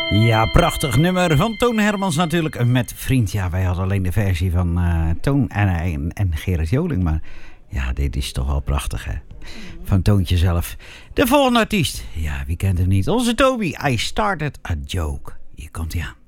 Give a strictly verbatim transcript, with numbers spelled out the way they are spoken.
Ja, prachtig nummer van Toon Hermans natuurlijk met Vriend. Ja, wij hadden alleen de versie van uh, Toon en, en, en Gerard Joling. Maar ja, dit is toch wel prachtig, hè? Van Toontje zelf. De volgende artiest. Ja, wie kent hem niet? Onze Toby. I started a joke. Hier komt hij aan.